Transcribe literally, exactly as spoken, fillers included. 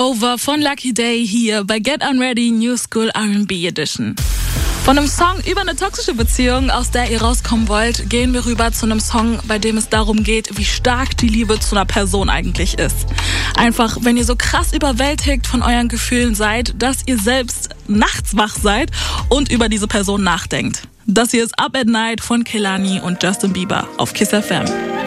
Over von Lucky Day hier bei Get Unready New School R and B Edition. Von einem Song über eine toxische Beziehung, aus der ihr rauskommen wollt, gehen wir rüber zu einem Song, bei dem es darum geht, wie stark die Liebe zu einer Person eigentlich ist. Einfach, wenn ihr so krass überwältigt von euren Gefühlen seid, dass ihr selbst nachts wach seid und über diese Person nachdenkt. Das hier ist Up at Night von Kehlani und Justin Bieber auf Kiss F M.